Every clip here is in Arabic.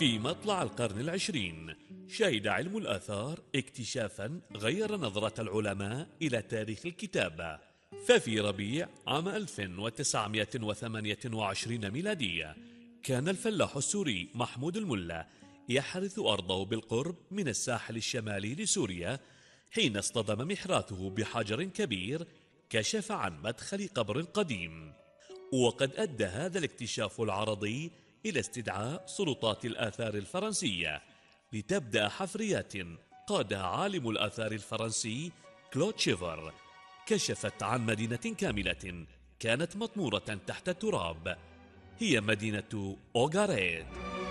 في مطلع القرن العشرين شهد علم الآثار اكتشافا غير نظرة العلماء إلى تاريخ الكتابة. ففي ربيع عام 1928 ميلادية كان الفلاح السوري محمود الملا يحرث أرضه بالقرب من الساحل الشمالي لسوريا حين اصطدم محراثه بحجر كبير كشف عن مدخل قبر قديم. وقد أدى هذا الاكتشاف العرضي إلى استدعاء سلطات الآثار الفرنسية لتبدأ حفريات قادها عالم الآثار الفرنسي كلود شيفر، كشفت عن مدينة كاملة كانت مطمورة تحت التراب، هي مدينة أوغاريت.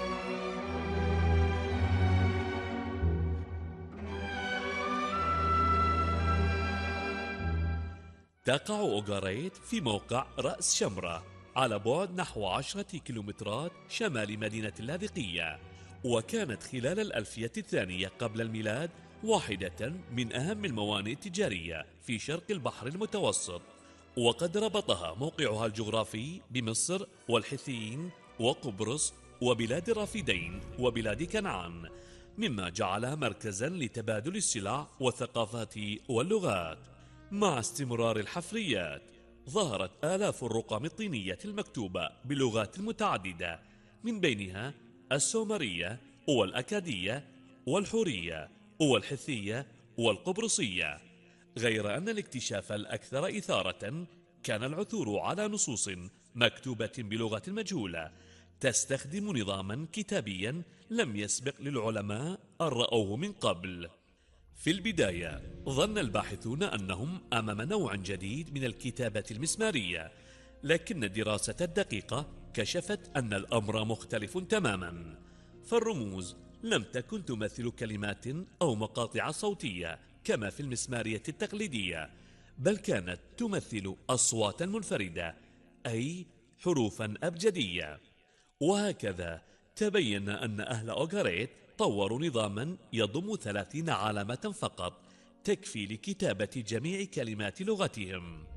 تقع أوغاريت في موقع رأس شمرة على بعد نحو 10 كيلومترات شمال مدينة اللاذقية، وكانت خلال الألفية الثانية قبل الميلاد واحدة من أهم الموانئ التجارية في شرق البحر المتوسط، وقد ربطها موقعها الجغرافي بمصر والحيثيين وقبرص وبلاد الرافدين وبلاد كنعان، مما جعلها مركزا لتبادل السلع والثقافات واللغات. مع استمرار الحفريات ظهرت آلاف الرقم الطينية المكتوبة بلغات متعددة، من بينها السومرية والأكادية والحورية والحثية والقبرصية. غير أن الاكتشاف الأكثر إثارة كان العثور على نصوص مكتوبة بلغة مجهولة تستخدم نظاما كتابيا لم يسبق للعلماء أن رأوه من قبل. في البداية ظن الباحثون أنهم أمام نوع جديد من الكتابة المسمارية، لكن الدراسة الدقيقة كشفت أن الأمر مختلف تماما، فالرموز لم تكن تمثل كلمات أو مقاطع صوتية كما في المسمارية التقليدية، بل كانت تمثل أصواتا منفردة، أي حروفا أبجدية. وهكذا تبين أن أهل أوغاريت طوروا نظاما يضم 30 علامة فقط تكفي لكتابة جميع كلمات لغتهم.